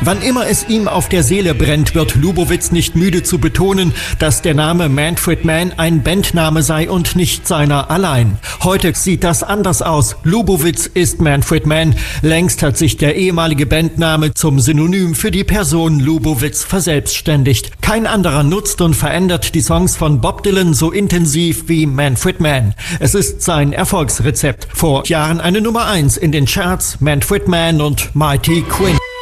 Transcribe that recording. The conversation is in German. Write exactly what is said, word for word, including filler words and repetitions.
Wann immer es ihm auf der Seele brennt, wird Lubowitz nicht müde zu betonen, dass der Name Manfred Mann ein Bandname sei und nicht seiner allein. Heute sieht das anders aus. Lubowitz ist Manfred Mann. Längst hat sich der ehemalige Bandname zum Synonym für die Person Lubowitz verselbstständigt. Kein anderer nutzt und verändert die Songs von Bob Dylan so intensiv wie Manfred Mann. Es ist sein Erfolgsrezept. Vor Jahren eine Nummer eins in den Charts, Manfred Mann und Mighty Quinn.